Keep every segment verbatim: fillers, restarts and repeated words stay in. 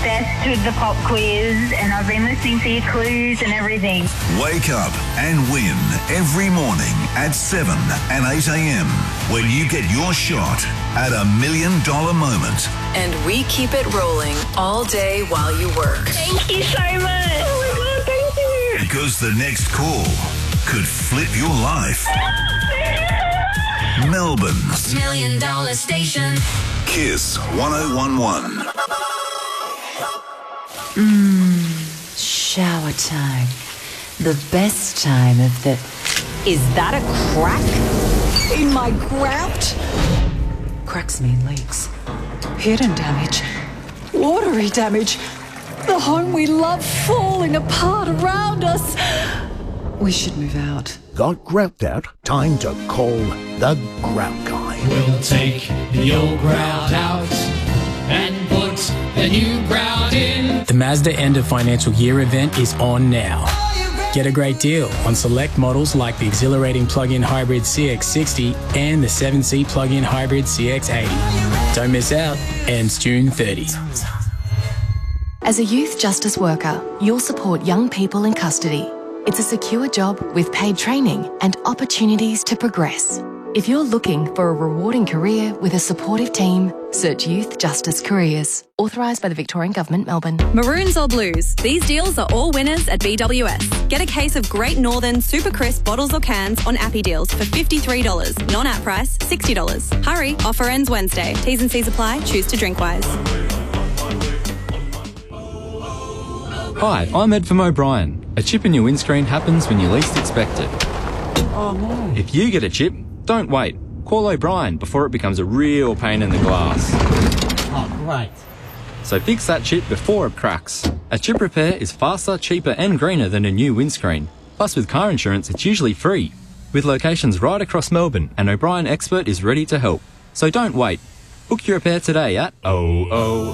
obsessed with the pop quiz and I've been listening to your clues and everything. Wake up and win every morning at seven and eight a.m. when you get your shot at a million dollar moment. And we keep it rolling all day while you work. Thank you so much. Oh my God, thank you. Because the next call could flip your life. Melbourne's Million Dollar Station. Kiss one oh one one. Mmm, shower time. The best time of the... Is that a crack in my grout? Cracks mean leaks. Hidden damage. Watery damage. The home we love falling apart around us. We should move out. Got grout out? Time to call the Grout Guy. We'll take the old grout out and put the new grout in. The Mazda End of Financial Year event is on now. Get a great deal on select models like the exhilarating plug-in hybrid C X sixty and the seven seat plug-in hybrid C X eighty. Don't miss out. Ends June thirtieth. As a youth justice worker, you'll support young people in custody. It's a secure job with paid training and opportunities to progress. If you're looking for a rewarding career with a supportive team, search Youth Justice Careers. Authorised by the Victorian Government, Melbourne. Maroons or blues, these deals are all winners at B W S. Get a case of Great Northern Super Crisp bottles or cans on Appy Deals for fifty-three dollars. Non-app price, sixty dollars. Hurry, offer ends Wednesday. T's and C's apply. Choose to drink wise. Hi, I'm Ed from O'Brien. A chip in your windscreen happens when you least expect it. Oh no. If you get a chip, don't wait. Call O'Brien before it becomes a real pain in the glass. Oh, great. So fix that chip before it cracks. A chip repair is faster, cheaper and greener than a new windscreen. Plus with car insurance, it's usually free. With locations right across Melbourne, an O'Brien expert is ready to help. So don't wait. Book your repair today at oh oh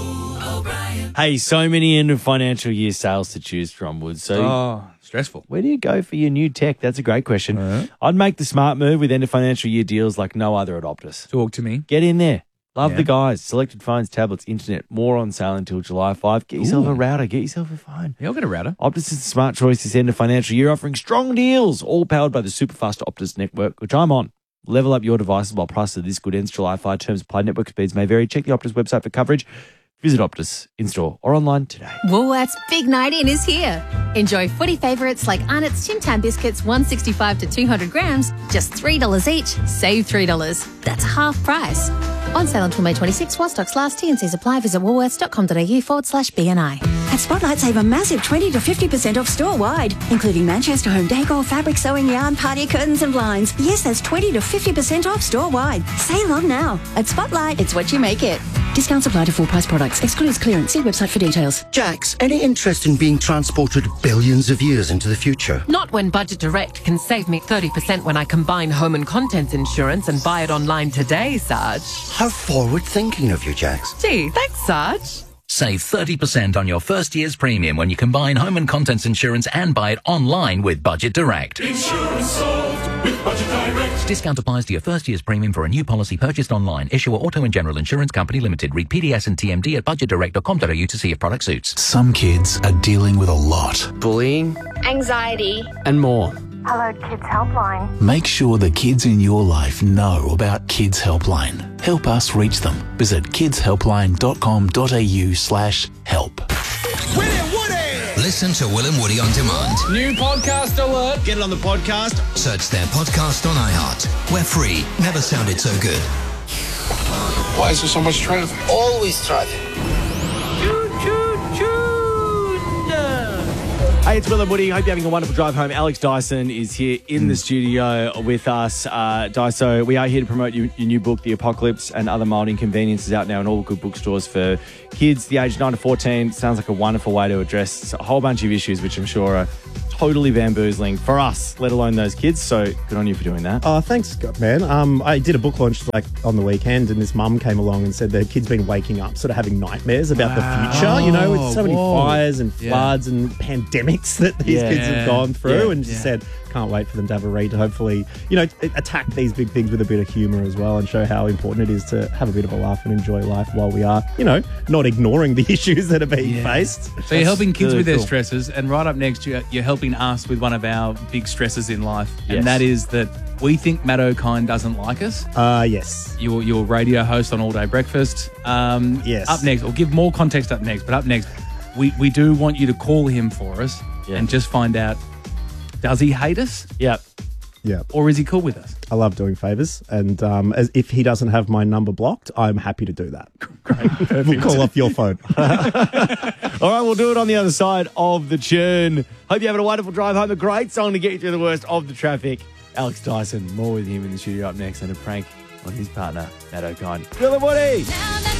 oh O'Brien. Hey, so many end of financial year sales to choose from, Wood. So, oh, stressful. Where do you go for your new tech? That's a great question. Uh-huh. I'd make the smart move with end of financial year deals like no other at Optus. Talk to me. Get in there. Love yeah. the guys. Selected phones, tablets, internet, more on sale until July fifth. Get yourself Ooh. a router. Get yourself a phone. Yeah, I'll get a router. Optus is the smart choice this end of financial year, offering strong deals, all powered by the super fast Optus network, which I'm on. Level up your devices while prices of this good ends July fifth. Terms apply. Network speeds may vary. Check the Optus website for coverage. Visit Optus in-store or online today. Woolworths Big Night In is here. Enjoy footy favourites like Arnott's Tim Tam biscuits, one sixty-five to two hundred grams, just three dollars each. Save three dollars. That's half price. On sale until May twenty-sixth while stocks last. T and C's apply. Visit woolworths.com.au forward slash BNI. At Spotlight, save a massive twenty to fifty percent off store-wide, including Manchester home decor, fabric, sewing, yarn, party curtains and blinds. Yes, that's twenty to fifty percent off store-wide. Save on now. At Spotlight, it's what you make it. Discounts apply to full-price products. Excludes clearance. See website for details. Jax, any interest in being transported billions of years into the future? Not when Budget Direct can save me thirty percent when I combine home and contents insurance and buy it online today, Sarge. How forward-thinking of you, Jax. Gee, thanks, Sarge. Save thirty percent on your first year's premium when you combine home and contents insurance and buy it online with Budget Direct. Insurance sold with Budget Direct. Discount applies to your first year's premium for a new policy purchased online. Issuer Auto and General Insurance Company Limited. Read P D S and T M D at budget direct dot com dot a u to see if product suits. Some kids are dealing with a lot. Bullying. Anxiety. And more. Hello Kids Helpline. Make sure the kids in your life know about Kids Helpline. Help us reach them. Visit kidshelpline.com.au slash help. Will and Woody! Listen to Will and Woody on demand. New podcast alert. Get it on the podcast. Search their podcast on iHeart. We're free. Never sounded so good. Why is there so much traffic? Always traffic. Hey, it's Will and Woody. Hope you're having a wonderful drive home. Alex Dyson is here in the studio with us. Uh, Dyso, we are here to promote your, your new book, The Apocalypse and Other Mild Inconveniences, out now in all good bookstores for kids the age nine to fourteen. Sounds like a wonderful way to address a whole bunch of issues which I'm sure are totally bamboozling for us, let alone those kids. So good on you for doing that. Oh, thanks, man. Um, I did a book launch like on the weekend, and this mum came along and said their kid's been waking up, sort of having nightmares about wow. the future. Oh, you know, with so many whoa. fires and floods yeah. and pandemics that these yeah. kids have gone through, yeah. and she yeah. said, can't wait for them to have a read to hopefully, you know, attack these big things with a bit of humour as well and show how important it is to have a bit of a laugh and enjoy life while we are, you know, not ignoring the issues that are being Yeah. faced. So you're helping kids really with their cool. stresses, and right up next, you're, you're helping us with one of our big stresses in life, Yes. and that is that we think Matt O'Kine doesn't like us. Uh, yes. Your your radio host on All Day Breakfast. Um, Yes. Up next, we'll give more context up next, but up next, we, we do want you to call him for us and just find out, does he hate us? Yep. Yeah. Or is he cool with us? I love doing favours, and um, as if he doesn't have my number blocked, I'm happy to do that. Great. We'll call off your phone. All right, we'll do it on the other side of the tune. Hope you're having a wonderful drive home. A great song to get you through the worst of the traffic. Alex Dyson, more with him in the studio up next, and a prank on his partner, Matt O'Kine. Bill and Woody.